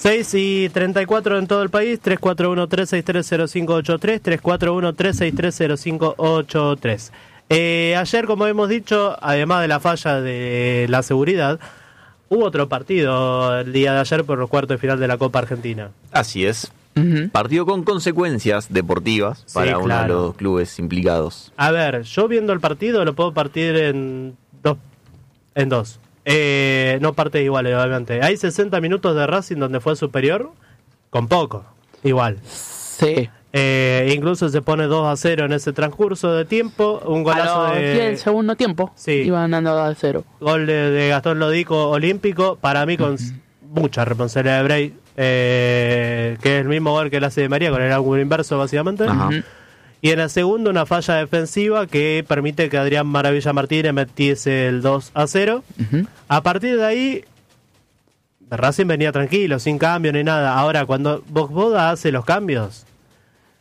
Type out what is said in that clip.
6:34 en todo el país, 341-363-0583, 341-363-0583. Ayer, como hemos dicho, además de la falla de la seguridad, hubo otro partido el día de ayer por los cuartos de final de la Copa Argentina. Así es. Partido con consecuencias deportivas para uno de los clubes implicados. A ver, yo viendo el partido lo puedo partir en dos. No partes iguales, obviamente. Hay 60 minutos de Racing donde fue superior, con poco, igual. Sí. Incluso se pone 2-0 en ese transcurso de tiempo. Un golazo el segundo tiempo. Sí. Iban ganando 2-0. Gol de Gastón Lodico olímpico. Para mí con mucha responsabilidad de Bray. Que es el mismo gol que él hace de María, con el ángulo inverso básicamente. Y en el segundo una falla defensiva que permite que Adrián Maravilla Martínez metiese el 2-0. A partir de ahí Racing venía tranquilo, sin cambio ni nada. Ahora cuando Boda hace los cambios,